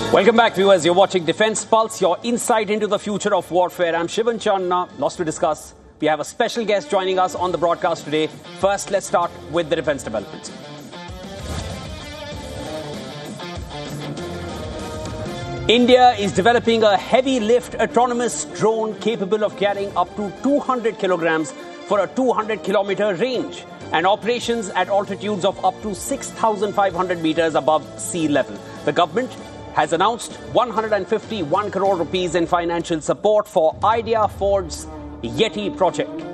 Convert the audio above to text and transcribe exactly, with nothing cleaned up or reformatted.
Welcome back, viewers. You're watching Defence Pulse, your insight into the future of warfare. I'm Shivan Channa. Lots to discuss. We have a special guest joining us on the broadcast today. First, let's start with the defence developments. India is developing a heavy-lift autonomous drone capable of carrying up to two hundred kilograms for a two hundred kilometer range and operations at altitudes of up to six thousand five hundred meters above sea level. The government has announced one hundred fifty-one crore rupees in financial support for Idea Ford's Yeti project.